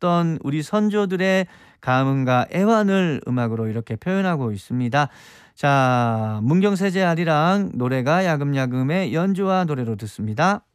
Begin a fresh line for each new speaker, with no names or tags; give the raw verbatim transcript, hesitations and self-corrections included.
살았던 우리 선조들의 가문과 애환을 음악으로 이렇게 표현하고 있습니다. 자, 문경세제 아리랑 노래가 야금야금의 연주와 노래로 듣습니다.